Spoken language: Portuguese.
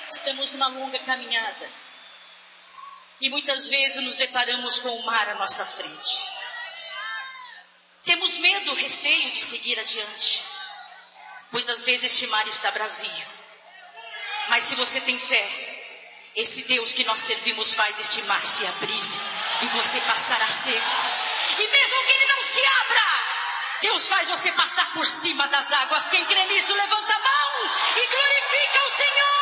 Estamos numa longa caminhada. E muitas vezes nos deparamos com o mar à nossa frente. Temos medo, receio de seguir adiante. Pois às vezes este mar está bravio. Mas se você tem fé, esse Deus que nós servimos faz este mar se abrir. E você passar a seco. E mesmo que ele não se abra, Deus faz você passar por cima das águas. Quem crê nisso, levanta a mão e glorifica o Senhor.